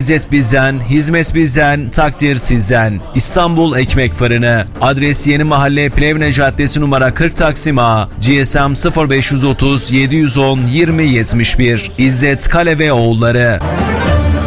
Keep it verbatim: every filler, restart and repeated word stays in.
Lezzet bizden, hizmet bizden, takdir sizden. İstanbul Ekmek Fırını. Adres Yeni Mahalle Plevne Caddesi numara kırk Taksim A. G S M sıfır beş otuz yedi on yirmi yetmiş bir. İzzet Kale ve Oğulları.